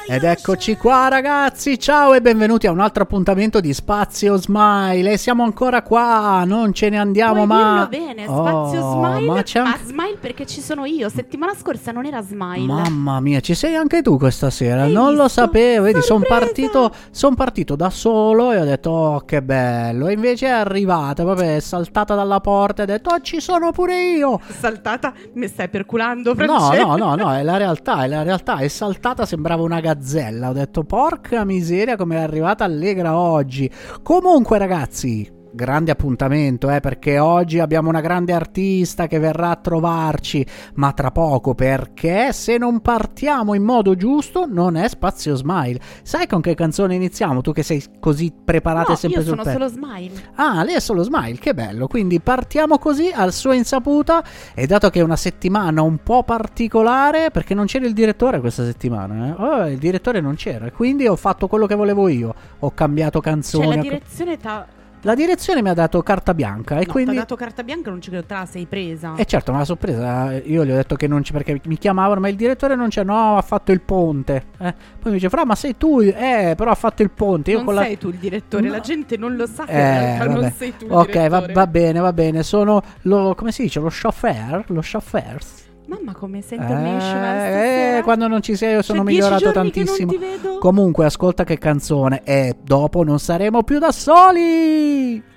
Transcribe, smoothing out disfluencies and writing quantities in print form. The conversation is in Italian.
Ed eccoci qua ragazzi, ciao e benvenuti a un altro appuntamento di Spazio Smile. E siamo ancora qua, non ce ne andiamo Puoi ma... dirlo bene, Spazio Smile, ma c'è anche... Smile perché ci sono io. Settimana scorsa non era Smile. Mamma mia, ci sei anche tu questa sera, Hai non lo visto? sapevo, vedi, sono Sorpresa! partito da solo e ho detto oh che bello. E invece è arrivata, proprio è saltata dalla porta e ha detto oh ci sono pure io. Saltata, mi stai perculando, No, Francesco? no, è la realtà, è saltata, sembrava una gazzella, ho detto porca miseria come è arrivata allegra oggi. Comunque ragazzi, grande appuntamento perché oggi abbiamo una grande artista che verrà a trovarci, ma tra poco, perché se non partiamo in modo giusto non è Spazio Smile. Sai con che canzone iniziamo? Tu che sei così preparata No, e sempre io sul sono pezzo. solo Smile. Ah, lei è solo Smile, che bello. Quindi partiamo così al sua insaputa. E dato che è una settimana un po' particolare, perché non c'era il direttore questa settimana, il direttore non c'era, quindi ho fatto quello che volevo io. Ho cambiato canzoni. Cioè la direzione La direzione mi ha dato carta bianca e no, quindi... ti ha dato carta bianca, non ci credo, te la sei presa. E certo, ma la sorpresa, io gli ho detto che non c'è, perché mi chiamavano, ma il direttore non c'è, no, ha fatto il ponte. Poi mi dice, Fra, ma sei tu? Però ha fatto il ponte. Io non con sei tu il direttore, No. la gente non lo sa che in realtà Vabbè. non sei tu il Ok, direttore. va bene, sono come si dice, lo chauffeur? Lo chauffeur? Mamma come sei international stasera. Quando non ci sei io sono C'è 10 migliorato giorni tantissimo. che non ti vedo. Comunque ascolta che canzone, e dopo non saremo più da soli.